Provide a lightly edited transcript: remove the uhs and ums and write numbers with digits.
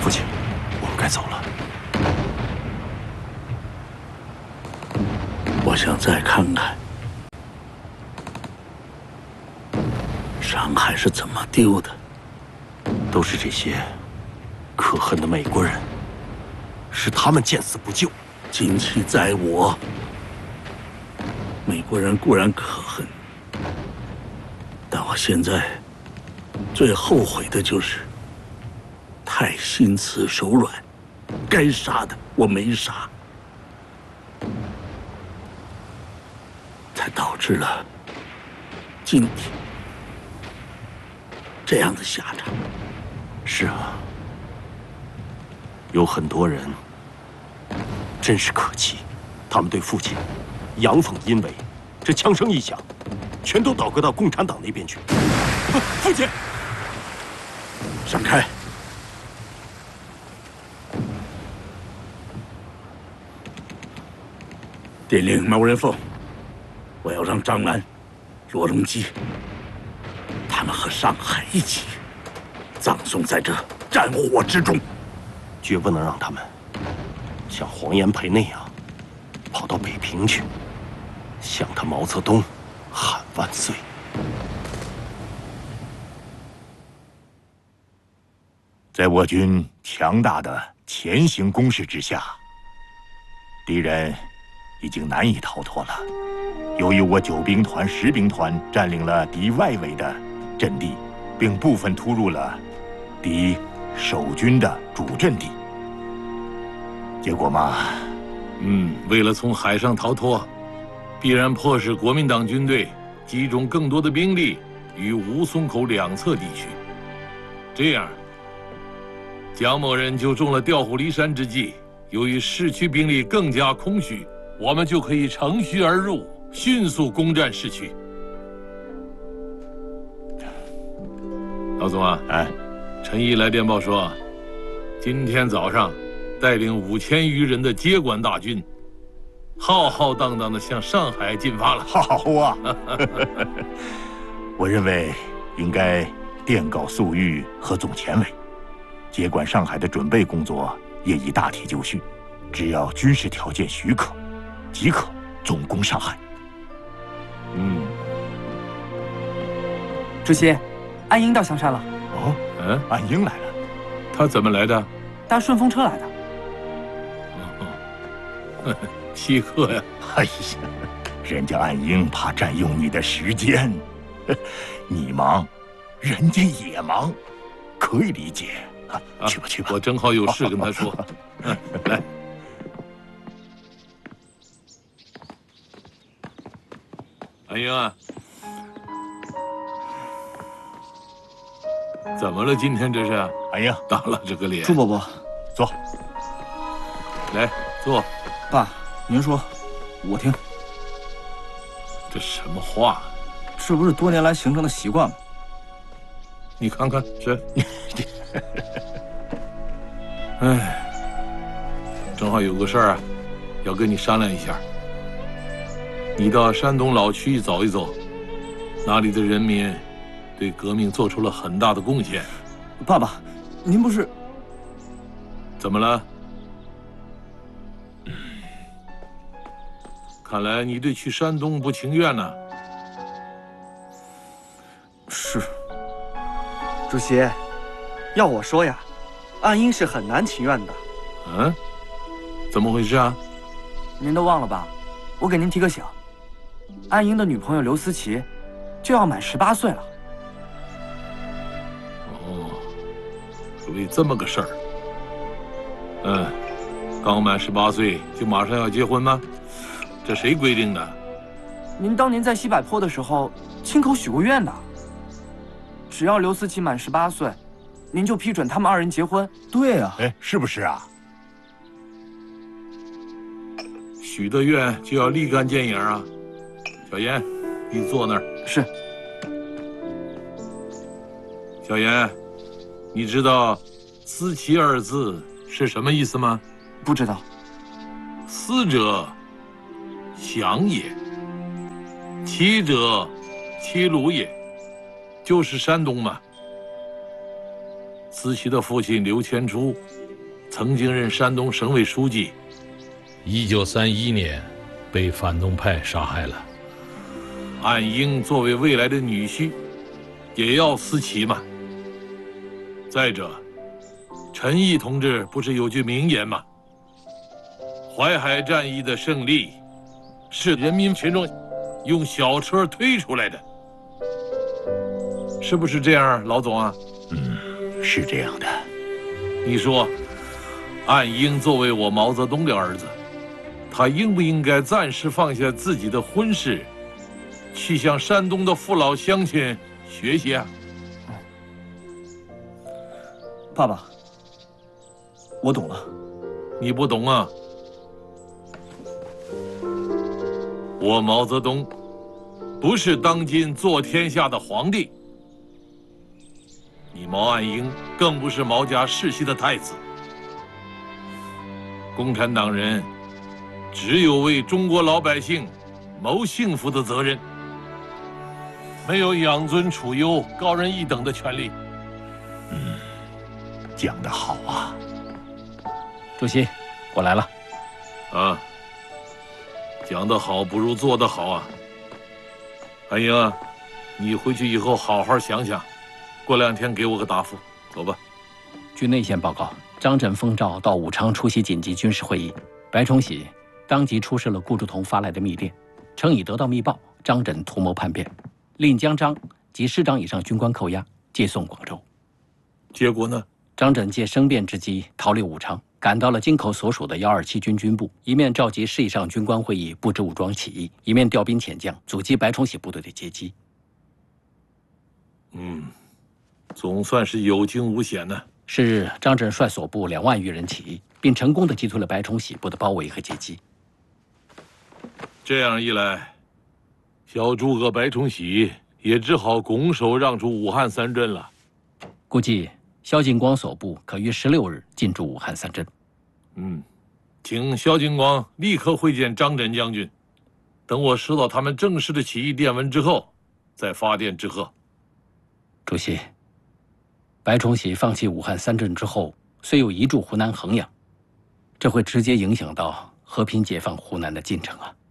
父亲，我们该走了。 我想再看看上海是怎么丢的。 都是这些可恨的美国人，是他们见死不救。 金器在我，美国人固然可恨，但我现在最后悔的就是太心慈手软，该杀的我没杀，才导致了今天这样的下场。 是啊，有很多人真是可气，他们对父亲阳奉阴违，这枪声一响，全都倒戈到共产党那边去。父亲， 闪开！电令毛人凤，我要让张兰、罗荣基他们和上海一起葬送在这战火之中， 绝不能让他们像黄炎培那样跑到北平去，向他毛泽东喊万岁。 在我军强大的前行攻势之下，敌人已经难以逃脱了。由于我9兵团、10兵团占领了敌外围的阵地，并部分突入了敌守军的主阵地，结果嘛， 为了从海上逃脱，必然迫使国民党军队集中更多的兵力于吴淞口两侧地区，这样，蒋某人就中了调虎离山之计。由于市区兵力更加空虚，我们就可以乘虚而入，迅速攻占市区。老总啊，陈毅来电报说，今天早上带领5000余人的接管大军，浩浩荡荡地向上海进发了。 好啊！我认为应该电告粟裕和总前委，接管上海的准备工作也已大体就绪，只要军事条件许可，即可总攻上海。 主席，安英到香山了。 哦，安英来了， 他怎么来的？ 搭顺风车来的。 稀客呀！ 哎呀，人家安英怕占用你的时间，你忙，人家也忙，可以理解。去吧去吧， 我正好有事跟他说。来，安英啊，怎么了？今天这是？ 安英， 打了这个脸。 朱伯伯， 坐。 来坐。 爸，您说，我听。 这什么话？ 这不是多年来形成的习惯吗？ 你看看这。哎，正好有个事儿啊，要跟你商量一下。你到山东老区走一走，那里的人民对革命做出了很大的贡献。 爸爸，您不是…… 怎么了？看来你对去山东不情愿呢。 是。主席，要我说呀，安英是很难情愿的。 怎么回事啊？ 您都忘了吧？我给您提个醒，安英的女朋友刘思琪就要满18岁了。 哦，为这么个事儿。刚满18岁就马上要结婚吗？这谁规定的？ 您当年在西柏坡的时候亲口许过愿的。只要刘思琪满18岁，您就批准他们2人结婚。 对啊， 是不是啊？ 许的愿就要立竿见影啊！小严，你坐那儿。 是。 小严，你知道“思齐”2字是什么意思吗？ 不知道。 思者，想也；齐者，齐鲁也。就是山东嘛。 思齐的父亲刘千初，曾经任山东省委书记。 1931年，被反动派杀害了。 岸英作为未来的女婿，也要思齐嘛。再者，陈毅同志不是有句名言吗？淮海战役的胜利，是人民群众用小车推出来的，是不是这样，老总啊？ 是这样的。 你说，岸英作为我毛泽东的儿子，他应不应该暂时放下自己的婚事，去向山东的父老乡亲学习啊？ 爸爸，我懂了。 你不懂啊？我毛泽东不是当今坐天下的皇帝，你毛岸英更不是毛家世袭的太子。共产党人只有为中国老百姓谋幸福的责任，没有养尊处优、高人一等的权利。 讲得好啊！ 主席，我来了。 啊，讲得好不如做得好啊！岸英啊，你回去以后好好想想，过2天给我个答复。走吧。 据内线报告，张震奉召到武昌出席紧急军事会议，白崇禧当即出示了顾祝同发来的密电，称已得到密报，张震图谋叛变，令将张及师长以上军官扣押，借送广州。 结果呢？ 张震借生变之机逃离武昌，赶到了京口所属的127军军部，一面召集师以上军官会议布置武装起义，一面调兵遣将，阻击白崇禧部队的截击。 总算是有惊无险呢。 是日，张震率所部2万余人起义，并成功地击退了白崇禧部的包围和截击。 这样一来，小诸葛白崇禧也只好拱手让出武汉3镇了。 估计萧劲光所部可于16日进驻武汉3镇。 请萧劲光立刻会见张震将军，等我收到他们正式的起义电文之后，再发电致贺。 主席，白崇禧放弃武汉3镇之后，虽又移驻湖南衡阳，这会直接影响到和平解放湖南的进程啊。